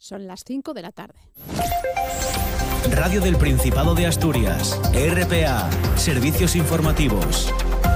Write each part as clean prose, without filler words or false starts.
Son las 5 de la tarde. Radio del Principado de Asturias, RPA, Servicios Informativos.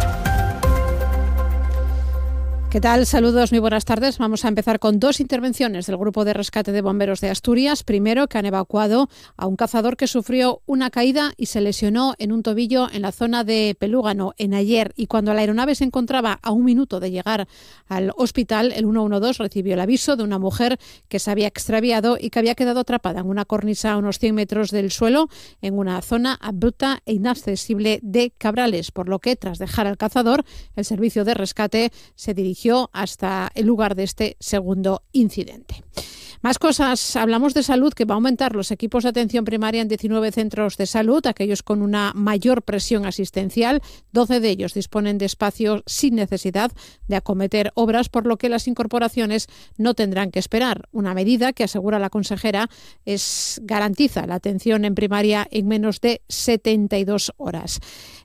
¿Qué tal? Saludos, muy buenas tardes. Vamos a empezar con dos intervenciones del Grupo de Rescate de Bomberos de Asturias. Primero, que han evacuado a un cazador que sufrió una caída y se lesionó en un tobillo en la zona de Pelúgano en Aller. Y cuando la aeronave se encontraba a un minuto de llegar al hospital, el 112 recibió el aviso de una mujer que se había extraviado y que había quedado atrapada en una cornisa a unos 100 metros del suelo en una zona abrupta e inaccesible de Cabrales, por lo que tras dejar al cazador, el servicio de rescate se dirigió hasta el lugar de este segundo incidente. Más cosas, hablamos de salud, que va a aumentar los equipos de atención primaria en 19 centros de salud, aquellos con una mayor presión asistencial. 12 de ellos disponen de espacios sin necesidad de acometer obras, por lo que las incorporaciones no tendrán que esperar. Una medida que, asegura la consejera, garantiza la atención en primaria en menos de 72 horas.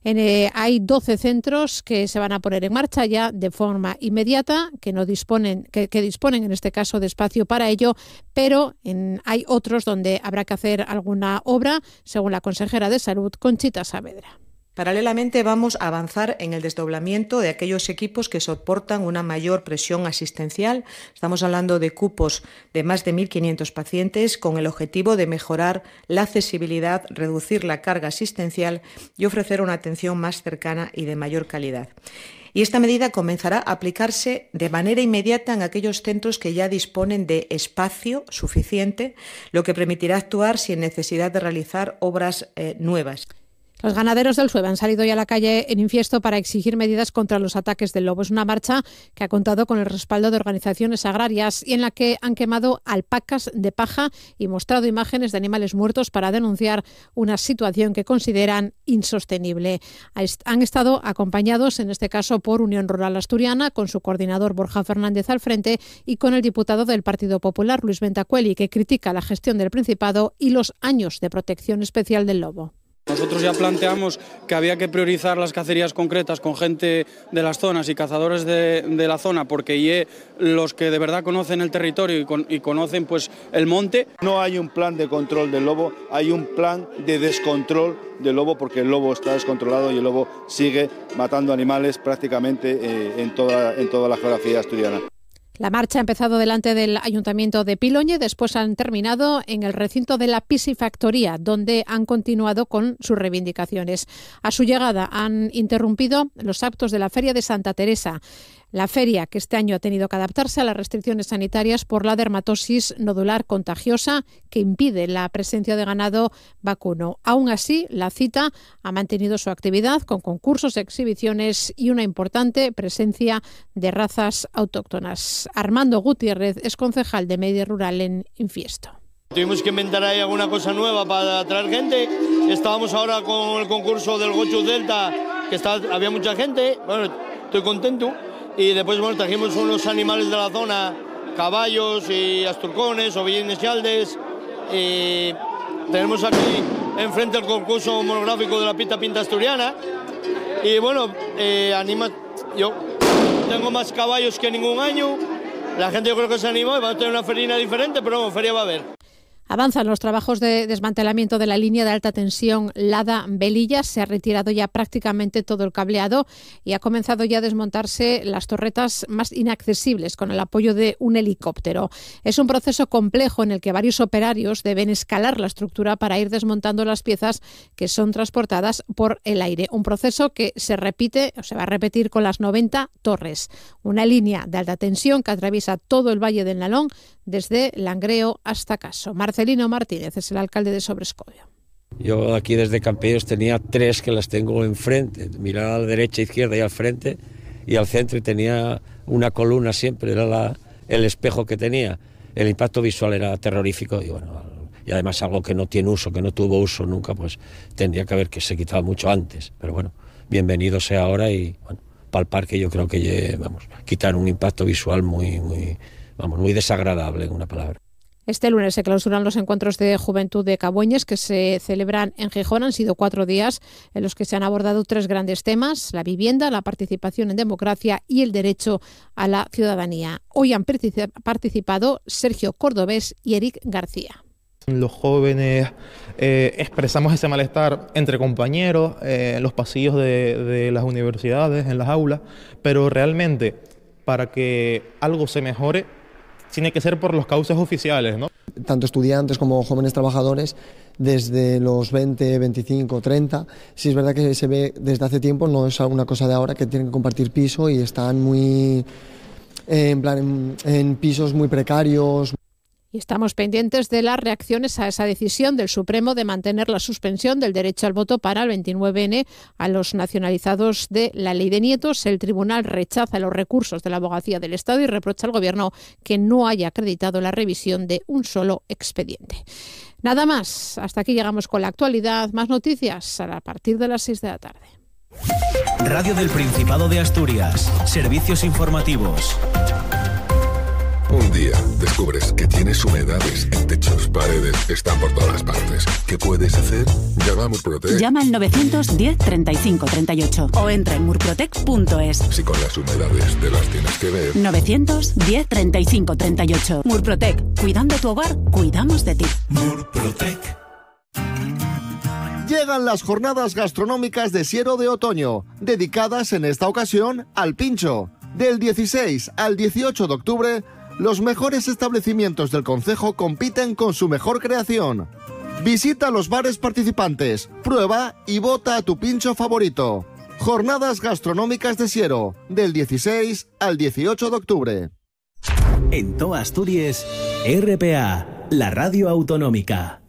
Hay 12 centros que se van a poner en marcha ya de forma inmediata, que disponen en este caso de espacio para ello, pero hay otros donde habrá que hacer alguna obra, según la consejera de Salud, Conchita Saavedra. Paralelamente vamos a avanzar en el desdoblamiento de aquellos equipos que soportan una mayor presión asistencial. Estamos hablando de cupos de más de 1.500 pacientes con el objetivo de mejorar la accesibilidad, reducir la carga asistencial y ofrecer una atención más cercana y de mayor calidad. Y esta medida comenzará a aplicarse de manera inmediata en aquellos centros que ya disponen de espacio suficiente, lo que permitirá actuar sin necesidad de realizar obras nuevas. Los ganaderos del Sueve han salido ya a la calle en Infiesto para exigir medidas contra los ataques del lobo. Es una marcha que ha contado con el respaldo de organizaciones agrarias y en la que han quemado alpacas de paja y mostrado imágenes de animales muertos para denunciar una situación que consideran insostenible. Han estado acompañados, en este caso, por Unión Rural Asturiana, con su coordinador Borja Fernández al frente y con el diputado del Partido Popular, Luis Bentacueli, que critica la gestión del Principado y los años de protección especial del lobo. Nosotros ya planteamos que había que priorizar las cacerías concretas con gente de las zonas y cazadores de la zona, porque los que de verdad conocen el territorio y conocen pues el monte. No hay un plan de control del lobo, hay un plan de descontrol del lobo, porque el lobo está descontrolado y el lobo sigue matando animales prácticamente en toda la geografía asturiana. La marcha ha empezado delante del Ayuntamiento de Piloñe, después han terminado en el recinto de la piscifactoría, donde han continuado con sus reivindicaciones. A su llegada han interrumpido los actos de la Feria de Santa Teresa. La feria, que este año ha tenido que adaptarse a las restricciones sanitarias por la dermatosis nodular contagiosa que impide la presencia de ganado vacuno. Aún así, la cita ha mantenido su actividad con concursos, exhibiciones y una importante presencia de razas autóctonas. Armando Gutiérrez es concejal de Medio Rural en Infiesto. Tuvimos que inventar ahí alguna cosa nueva para atraer gente. Estábamos ahora con el concurso del Gochus Delta, que había mucha gente. Bueno, estoy contento. Y después, bueno, trajimos unos animales de la zona, caballos y asturcones, ovillines y aldes. Y tenemos aquí enfrente el concurso monográfico de la pita pinta asturiana. Y bueno, yo tengo más caballos que ningún año. La gente yo creo que se animó y va a tener una ferina diferente, pero bueno, feria va a haber. Avanzan los trabajos de desmantelamiento de la línea de alta tensión Lada-Velilla. Se ha retirado ya prácticamente todo el cableado y ha comenzado ya a desmontarse las torretas más inaccesibles con el apoyo de un helicóptero. Es un proceso complejo en el que varios operarios deben escalar la estructura para ir desmontando las piezas que son transportadas por el aire. Un proceso que se va a repetir con las 90 torres. Una línea de alta tensión que atraviesa todo el Valle del Nalón desde Langreo hasta Caso. Marcelino Martínez es el alcalde de Sobrescoyo. Yo aquí desde Campellos tenía 3 que las tengo enfrente, mirar a la derecha, izquierda y al frente, y al centro, y tenía una columna siempre, era el espejo que tenía. El impacto visual era terrorífico y bueno, y además algo que no tiene uso, que no tuvo uso nunca, pues tendría que haberse quitado mucho antes. Pero bueno, bienvenido sea ahora y bueno, para el parque yo creo que quitar un impacto visual muy desagradable, en una palabra. Este lunes se clausuran los encuentros de juventud de Cabueñes que se celebran en Gijón. Han sido 4 días en los que se han abordado 3 grandes temas: la vivienda, la participación en democracia y el derecho a la ciudadanía. Hoy han participado Sergio Cordobés y Eric García. Los jóvenes expresamos ese malestar entre compañeros, en los pasillos de las universidades, en las aulas, pero realmente para que algo se mejore tiene que ser por los cauces oficiales, ¿no? Tanto estudiantes como jóvenes trabajadores, desde los 20, 25, 30, sí es verdad que se ve desde hace tiempo, no es una cosa de ahora, que tienen que compartir piso y están muy, en pisos muy precarios. Y estamos pendientes de las reacciones a esa decisión del Supremo de mantener la suspensión del derecho al voto para el 29N a los nacionalizados de la ley de nietos. El tribunal rechaza los recursos de la Abogacía del Estado y reprocha al Gobierno que no haya acreditado la revisión de un solo expediente. Nada más. Hasta aquí llegamos con la actualidad. Más noticias a partir de las 6 de la tarde. Radio del Principado de Asturias. Servicios informativos. Un día descubres que tienes humedades en techos, paredes, están por todas partes. ¿Qué puedes hacer? Llama a Murprotec. Llama al 910 35 38 o entra en murprotec.es. Si con las humedades te las tienes que ver. 910 35 38. Murprotec. Cuidando tu hogar, cuidamos de ti. Murprotec. Llegan las jornadas gastronómicas de Siero de otoño, dedicadas en esta ocasión al pincho. Del 16 al 18 de octubre, los mejores establecimientos del concejo compiten con su mejor creación. Visita los bares participantes, prueba y vota a tu pincho favorito. Jornadas gastronómicas de Siero, del 16 al 18 de octubre. En toda Asturias, RPA, la radio autonómica.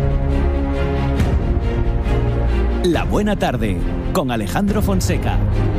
La buena tarde, con Alejandro Fonseca.